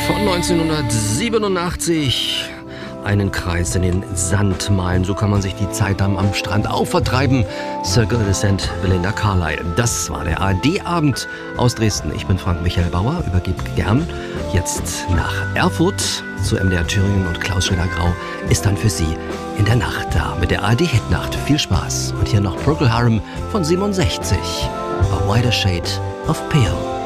von 1987. Einen Kreis in den Sand malen, so kann man sich die Zeit am Strand auch vertreiben. Circle the Sand, Belinda Carlisle. Das war der ARD-Abend aus Dresden. Ich bin Frank Michael Bauer, übergebe gern jetzt nach Erfurt zu MDR Thüringen und Klaus Schöner-Grau ist dann für Sie in der Nacht da mit der ARD-Hitnacht. Viel Spaß. Und hier noch Procol Harum von 67. A Wider Shade of Pale.